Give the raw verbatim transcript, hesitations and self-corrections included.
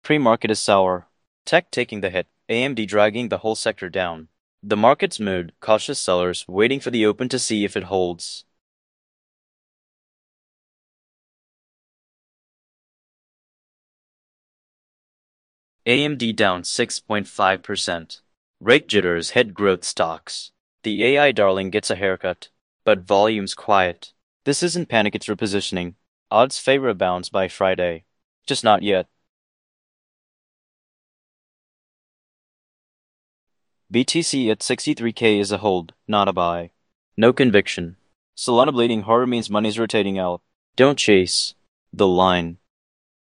Pre-market is sour. Tech taking the hit, A M D dragging the whole sector down. The market's mood, cautious sellers waiting for the open to see if it holds. A M D down six point five percent. Rate jitters hit growth stocks. The A I darling gets a haircut, but volume's quiet. This isn't panic, it's repositioning. Odds favor a bounce by Friday. Just not yet. B T C at sixty-three K is a hold, not a buy. No conviction. Solana bleeding horror means money's rotating out. Don't chase the line.